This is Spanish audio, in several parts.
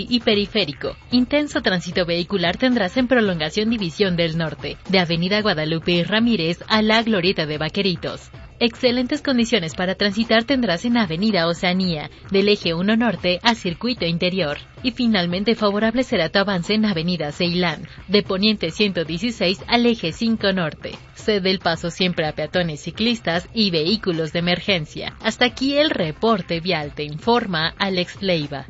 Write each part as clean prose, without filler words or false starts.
y Periférico. Intenso tránsito vehicular tendrás en Prolongación División del Norte, de Avenida Guadalupe y Ramírez a la Glorieta de Vaqueritos. Excelentes condiciones para transitar tendrás en Avenida Oceanía, del Eje 1 Norte a Circuito Interior. Y finalmente favorable será tu avance en Avenida Ceilán, de Poniente 116 al Eje 5 Norte. Cede el paso siempre a peatones, ciclistas y vehículos de emergencia. Hasta aquí el reporte vial, te informa Alex Leiva.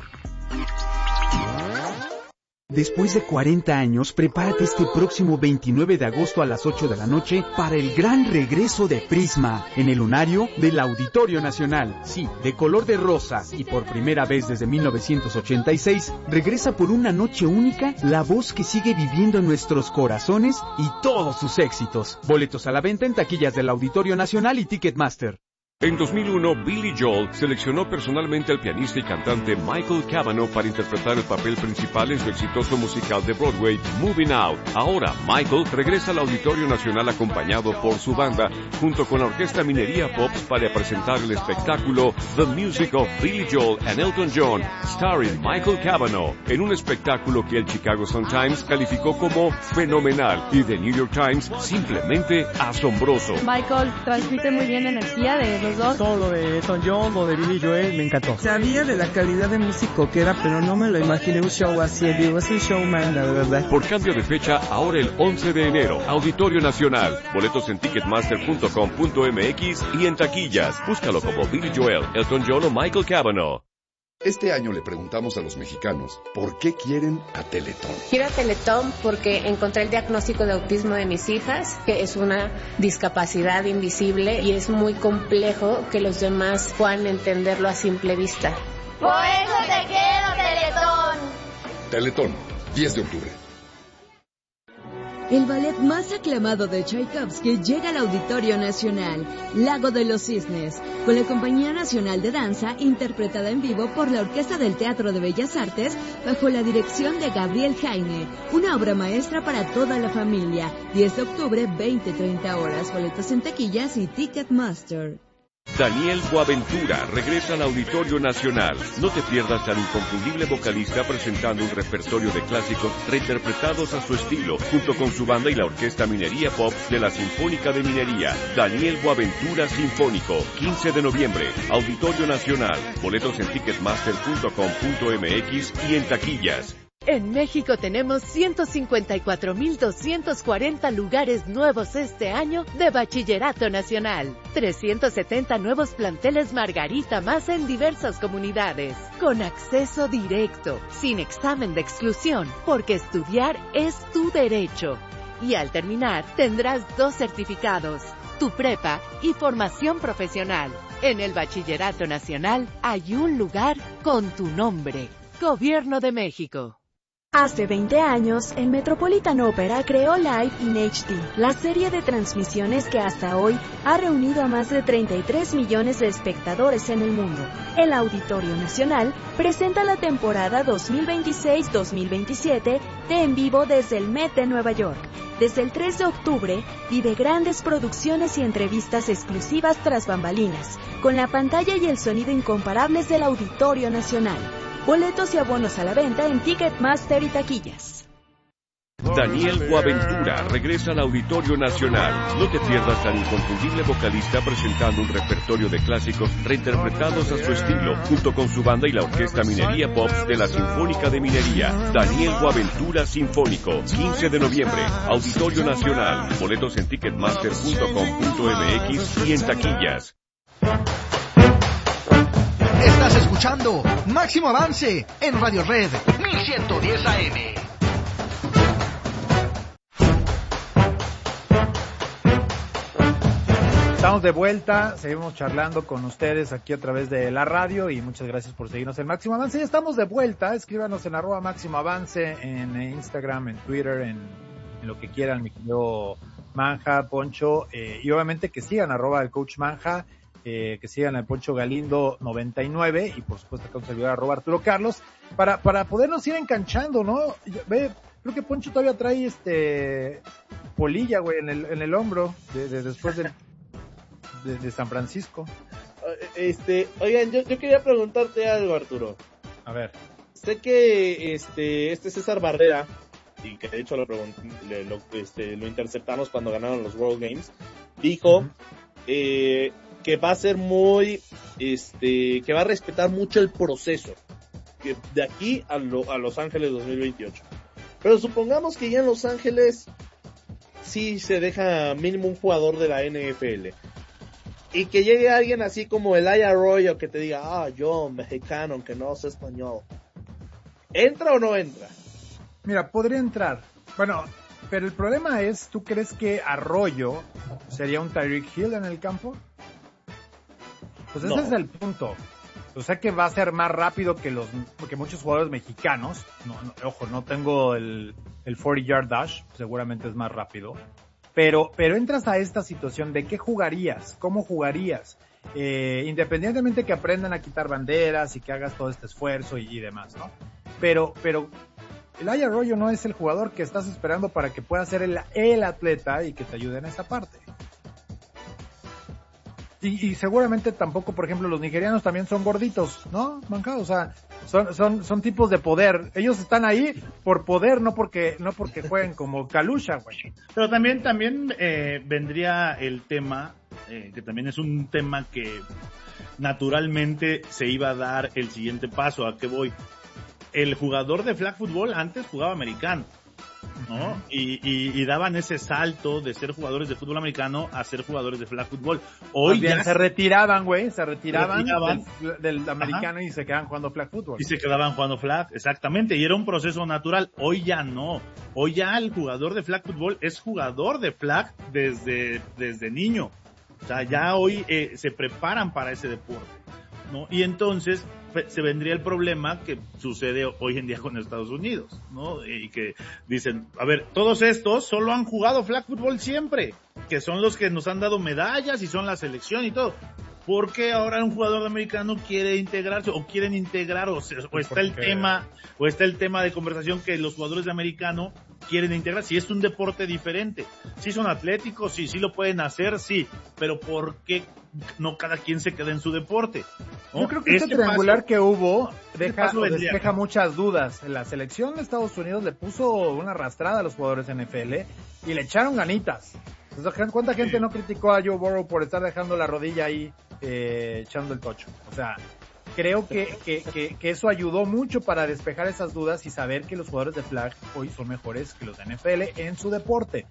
Después de 40 años, prepárate este próximo 29 de agosto a las 8 de la noche para el gran regreso de Prisma en el lunario del Auditorio Nacional. Sí, de color de rosa y por primera vez desde 1986, regresa por una noche única la voz que sigue viviendo en nuestros corazones y todos sus éxitos. Boletos a la venta en taquillas del Auditorio Nacional y Ticketmaster. En 2001, Billy Joel seleccionó personalmente al pianista y cantante Michael Cavanaugh para interpretar el papel principal en su exitoso musical de Broadway, Moving Out. Ahora, Michael regresa al Auditorio Nacional acompañado por su banda, junto con la Orquesta Minería Pops para presentar el espectáculo The Music of Billy Joel and Elton John, starring Michael Cavanaugh, en un espectáculo que el Chicago Sun-Times calificó como fenomenal y The New York Times simplemente asombroso. Michael transmite muy bien energía de los dos. Todo lo de Elton John, lo de Billy Joel, me encantó. Sabía de la calidad de músico que era, pero no me lo imaginé un show así en vivo. Es un showman, la verdad. Por cambio de fecha, ahora el 11 de enero, Auditorio Nacional. Boletos en ticketmaster.com.mx y en taquillas. Búscalo como Billy Joel, Elton John o Michael Cavanaugh. Este año le preguntamos a los mexicanos por qué quieren a Teletón. Quiero a Teletón porque encontré el diagnóstico de autismo de mis hijas, que es una discapacidad invisible y es muy complejo que los demás puedan entenderlo a simple vista. ¡Por eso te quiero, Teletón! Teletón, 10 de octubre. El ballet más aclamado de Tchaikovsky llega al Auditorio Nacional, Lago de los Cisnes, con la Compañía Nacional de Danza, interpretada en vivo por la Orquesta del Teatro de Bellas Artes, bajo la dirección de Gabriel Jaime, una obra maestra para toda la familia. 10 de octubre, 20-30 horas, boletos en taquillas y Ticketmaster. Daniel Boaventura regresa al Auditorio Nacional. No te pierdas al inconfundible vocalista presentando un repertorio de clásicos reinterpretados a su estilo, junto con su banda y la Orquesta Minería Pops de la Sinfónica de Minería. Daniel Boaventura Sinfónico, 15 de noviembre, Auditorio Nacional. Boletos en ticketmaster.com.mx y en taquillas. En México tenemos 154,240 lugares nuevos este año de Bachillerato Nacional. 370 nuevos planteles Margarita más en diversas comunidades. Con acceso directo, sin examen de exclusión, porque estudiar es tu derecho. Y al terminar, tendrás 2 certificados, tu prepa y formación profesional. En el Bachillerato Nacional hay un lugar con tu nombre. Gobierno de México. Hace 20 años, el Metropolitan Opera creó Live in HD, la serie de transmisiones que hasta hoy ha reunido a más de 33 millones de espectadores en el mundo. El Auditorio Nacional presenta la temporada 2026-2027 de En Vivo desde el Met de Nueva York. Desde el 3 de octubre, vive grandes producciones y entrevistas exclusivas tras bambalinas, con la pantalla y el sonido incomparables del Auditorio Nacional. Boletos y abonos a la venta en Ticketmaster y taquillas. Daniel Boaventura regresa al Auditorio Nacional. No te pierdas al inconfundible vocalista presentando un repertorio de clásicos reinterpretados a su estilo, junto con su banda y la Orquesta Minería Pops de la Sinfónica de Minería. Daniel Boaventura Sinfónico, 15 de noviembre, Auditorio Nacional. Boletos en ticketmaster.com.mx y en taquillas. Estás escuchando Máximo Avance en Radio Red 1110 AM. Estamos de vuelta, seguimos charlando con ustedes aquí a través de la radio y muchas gracias por seguirnos en Máximo Avance. Ya estamos de vuelta, escríbanos en @Máximo Avance, en Instagram, en Twitter, en lo que quieran, mi querido Manja, Poncho, y obviamente que sigan @el Coach Manja. Que sigan al Poncho Galindo 99 y por supuesto que un servidor @Arturo Carlos para podernos ir enganchando, ¿no? Creo que Poncho todavía trae polilla, güey, en el hombro después de San Francisco. Oigan, yo quería preguntarte algo, Arturo. A ver. sé que este César Barrera, y que de hecho lo interceptamos cuando ganaron los World Games, dijo que va a ser que va a respetar mucho el proceso que de aquí a Los Ángeles 2028. Pero supongamos que ya en Los Ángeles sí se deja mínimo un jugador de la NFL y que llegue alguien así como Elijah Arroyo que te diga, yo mexicano aunque no sé español, ¿entra o no entra? Mira, podría entrar. Bueno, pero el problema es, ¿tú crees que Arroyo sería un Tyreek Hill en el campo? Pues ese es el punto. O sea que va a ser más rápido que muchos jugadores mexicanos. Ojo, no tengo el 40-yard dash, seguramente es más rápido. Pero entras a esta situación de qué jugarías, cómo jugarías, independientemente que aprendan a quitar banderas y que hagas todo este esfuerzo y demás, ¿no? Pero Elijah Arroyo no es el jugador que estás esperando para que pueda ser el atleta y que te ayude en esa parte. Y seguramente tampoco, por ejemplo, los nigerianos también son gorditos, ¿no, Manca? O sea, son tipos de poder. Ellos están ahí por poder, no porque jueguen como Kalusha, güey. Pero también vendría el tema, que también es un tema que naturalmente se iba a dar el siguiente paso. ¿A qué voy? El jugador de flag football antes jugaba americano, ¿no? Y daban ese salto de ser jugadores de fútbol americano a ser jugadores de flag football. Hoy ya se retiraban, güey, del americano. Ajá. Y se quedaban jugando flag football. Y se quedaban jugando flag, exactamente, y era un proceso natural. Hoy ya no. Hoy ya el jugador de flag football es jugador de flag desde niño. O sea, ya hoy se preparan para ese deporte, ¿no? Y entonces se vendría el problema que sucede hoy en día con Estados Unidos, ¿no? Y que dicen, a ver, todos estos solo han jugado flag football siempre, que son los que nos han dado medallas y son la selección y todo. ¿Por qué ahora un jugador americano quiere integrarse o quieren integrar o está el tema de conversación que los jugadores de americano quieren integrar? Si es un deporte diferente, si son atléticos, sí lo pueden hacer, sí, pero ¿por qué no cada quien se queda en su deporte? ¿No? Yo creo que este triangular que hubo despeja muchas dudas. La selección de Estados Unidos le puso una arrastrada a los jugadores de NFL y le echaron ganitas. ¿Cuánta gente no criticó a Joe Burrow por estar dejando la rodilla ahí echando el tocho? O sea, creo que eso ayudó mucho para despejar esas dudas y saber que los jugadores de flag hoy son mejores que los de NFL en su deporte.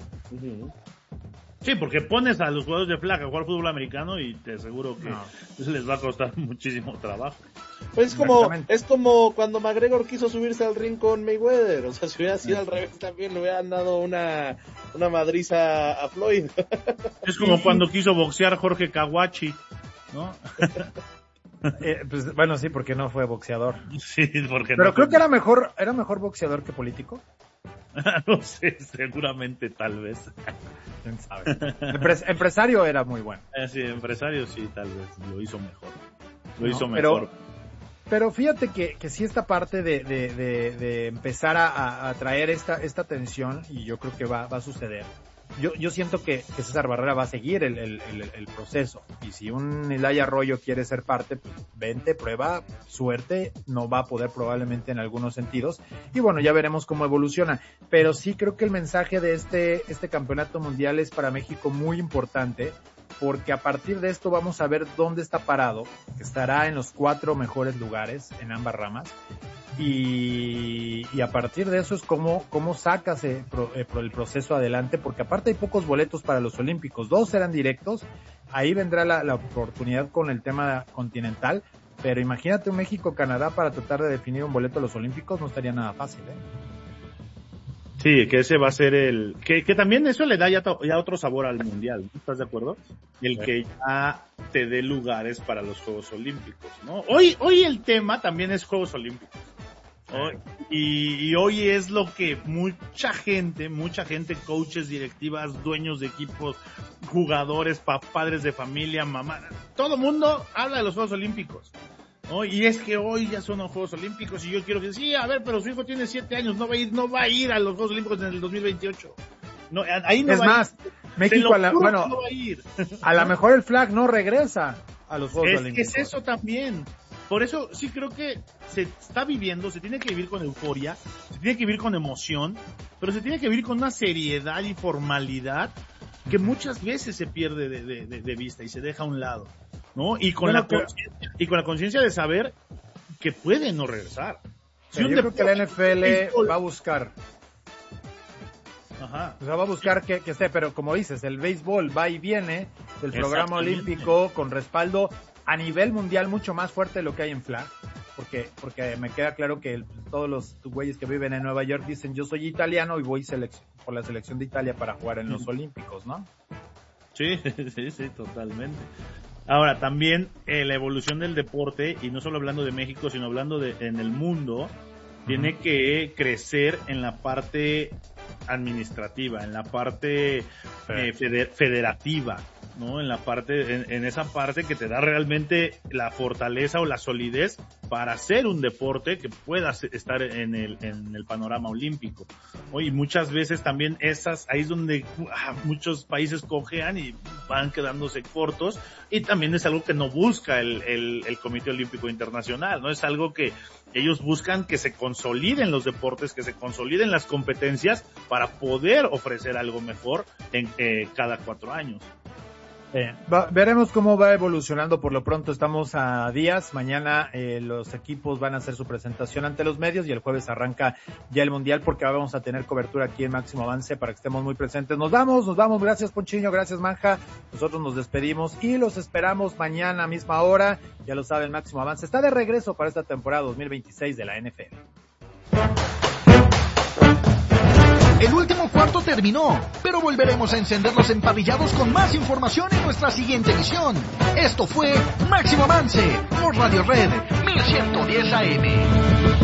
Sí, porque pones a los jugadores de flag a jugar fútbol americano y te aseguro que eso les va a costar muchísimo trabajo. Pues es como cuando McGregor quiso subirse al ring con Mayweather. O sea, si hubiera sido al revés también le hubieran dado una madriza a Floyd. Es como cuando quiso boxear Jorge Kawachi, ¿no? Pues, bueno, sí, porque no fue boxeador. Sí, porque pero no creo que era mejor boxeador que político. No sé, seguramente, tal vez. ¿Quién sabe? Empresario era muy bueno. Sí, empresario sí, tal vez lo hizo mejor. Pero fíjate que sí esta parte de empezar a traer esta tensión, y yo creo que va a suceder. Yo siento que César Barrera va a seguir el proceso, y si un Elijah Arroyo quiere ser parte, pues vente, prueba, suerte, no va a poder probablemente en algunos sentidos, y bueno, ya veremos cómo evoluciona, pero sí creo que el mensaje de este campeonato mundial es para México muy importante, porque a partir de esto vamos a ver dónde está parado, que estará en los 4 mejores lugares en ambas ramas, y a partir de eso es cómo sacas el proceso adelante, porque aparte hay pocos boletos para los Olímpicos, 2 serán directos, ahí vendrá la oportunidad con el tema continental, pero imagínate un México-Canadá para tratar de definir un boleto a los Olímpicos, no estaría nada fácil, Sí, que ese va a ser que también eso le da ya otro sabor al mundial, ¿estás de acuerdo? Que ya te dé lugares para los Juegos Olímpicos, ¿no? Hoy el tema también es Juegos Olímpicos. Y hoy es lo que mucha gente, coaches, directivas, dueños de equipos, jugadores, padres de familia, mamá, todo mundo habla de los Juegos Olímpicos, ¿no? Y es que hoy ya son los Juegos Olímpicos y yo quiero que sí, a ver, pero su hijo tiene 7 años, no va a ir a los Juegos Olímpicos en el 2028. No, ahí no es va más, México no va a ir. A lo mejor el flag no regresa a los Juegos Olímpicos. Es eso también. por eso sí creo que se está viviendo, se tiene que vivir con euforia, se tiene que vivir con emoción, pero se tiene que vivir con una seriedad y formalidad que muchas veces se pierde de vista y se deja a un lado, ¿no? Y con la conciencia de saber que puede no regresar. Yo creo que la NFL va a buscar. Ajá. O sea, va a buscar que esté, pero como dices, el béisbol va y viene del programa olímpico con respaldo a nivel mundial mucho más fuerte de lo que hay en flag, porque me queda claro que todos los güeyes que viven en Nueva York dicen yo soy italiano y voy por la selección de Italia para jugar en los olímpicos, ¿no? Sí, totalmente. Ahora, también la evolución del deporte, y no solo hablando de México, sino hablando en el mundo, tiene que crecer en la parte administrativa, en la parte federativa, ¿no? En esa parte que te da realmente la fortaleza o la solidez para hacer un deporte que pueda estar en el panorama olímpico, ¿no? Y muchas veces también ahí es donde muchos países cojean y van quedándose cortos, y también es algo que no busca el Comité Olímpico Internacional, ¿no? Es algo que ellos buscan que se consoliden los deportes, que se consoliden las competencias para poder ofrecer algo mejor en cada 4 años. Veremos cómo va evolucionando. Por lo pronto estamos a días. Mañana los equipos van a hacer su presentación ante los medios y el jueves arranca ya el Mundial, porque vamos a tener cobertura aquí en Máximo Avance para que estemos muy presentes. Nos vamos. Gracias, Ponchiño, gracias, Manja. Nosotros nos despedimos y los esperamos mañana a misma hora. Ya lo saben, Máximo Avance está de regreso para esta temporada 2026 de la NFL. El último cuarto terminó, pero volveremos a encender los empavillados con más información en nuestra siguiente emisión. Esto fue Máximo Avance por Radio Red 1110 AM.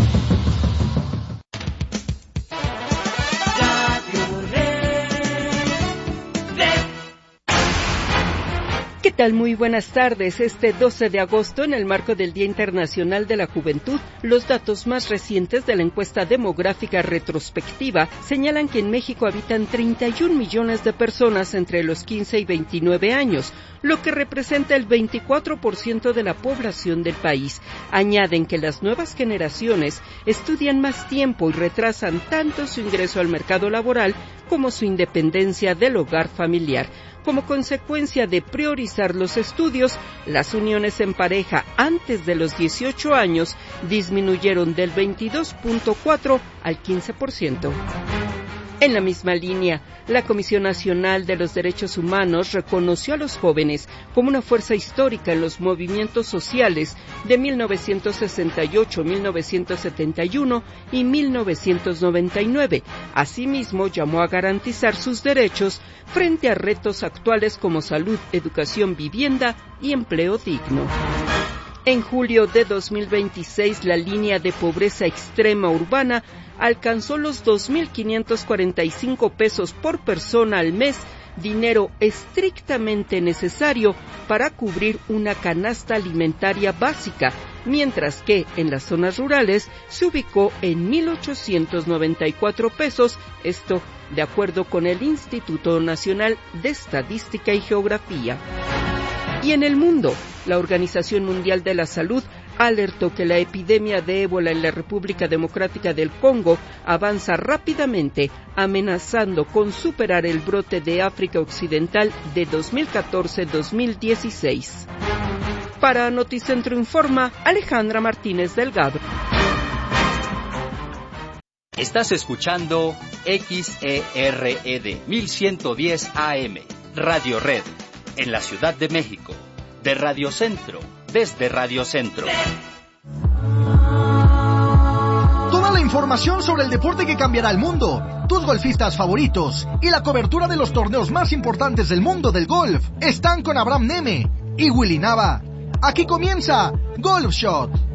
¿Qué tal? Muy buenas tardes. Este 12 de agosto, en el marco del Día Internacional de la Juventud, los datos más recientes de la encuesta demográfica retrospectiva señalan que en México habitan 31 millones de personas entre los 15 y 29 años, lo que representa el 24% de la población del país. Añaden que las nuevas generaciones estudian más tiempo y retrasan tanto su ingreso al mercado laboral como su independencia del hogar familiar. Como consecuencia de priorizar los estudios, las uniones en pareja antes de los 18 años disminuyeron del 22.4 al 15%. En la misma línea, la Comisión Nacional de los Derechos Humanos reconoció a los jóvenes como una fuerza histórica en los movimientos sociales de 1968, 1971 y 1999. Asimismo, llamó a garantizar sus derechos frente a retos actuales como salud, educación, vivienda y empleo digno. En julio de 2026, la línea de pobreza extrema urbana alcanzó los 2.545 pesos por persona al mes, dinero estrictamente necesario para cubrir una canasta alimentaria básica, mientras que en las zonas rurales se ubicó en 1.894 pesos, esto de acuerdo con el Instituto Nacional de Estadística y Geografía. Y en el mundo, la Organización Mundial de la Salud alertó que la epidemia de ébola en la República Democrática del Congo avanza rápidamente, amenazando con superar el brote de África Occidental de 2014-2016. Para Noticentro Informa, Alejandra Martínez Delgado. Estás escuchando XERED 1110 AM, Radio Red, en la Ciudad de México, de Radio Centro, desde Radio Centro. Toda la información sobre el deporte que cambiará el mundo, tus golfistas favoritos y la cobertura de los torneos más importantes del mundo del golf están con Abraham Neme y Willy Nava. Aquí comienza Golf Shot.